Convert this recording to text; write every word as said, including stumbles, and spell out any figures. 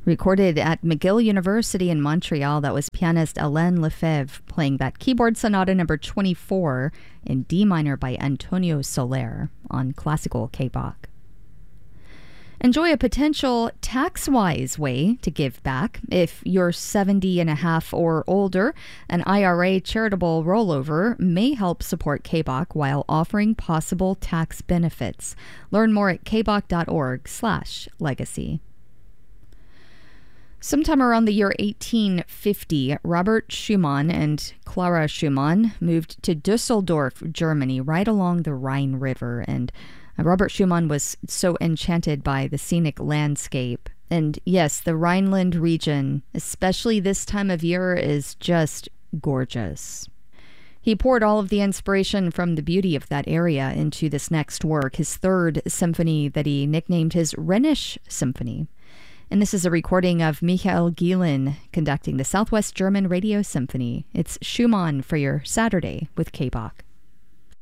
Recorded at McGill University in Montreal, that was pianist Hélène Lefebvre playing that keyboard sonata number twenty-four in D minor by Antonio Soler on classical K-Bach. Enjoy a potential tax-wise way to give back. If you're seventy and a half or older, an I R A charitable rollover may help support K-Bach while offering possible tax benefits. Learn more at kbach.org slash legacy. Sometime around the year eighteen fifty, Robert Schumann and Clara Schumann moved to Dusseldorf, Germany, right along the Rhine River, and Robert Schumann was so enchanted by the scenic landscape. And yes, the Rhineland region, especially this time of year, is just gorgeous. He poured all of the inspiration from the beauty of that area into this next work, his third symphony that he nicknamed his Rhenish Symphony. And this is a recording of Michael Gielen conducting the Southwest German Radio Symphony. It's Schumann for your Saturday with K-Bach.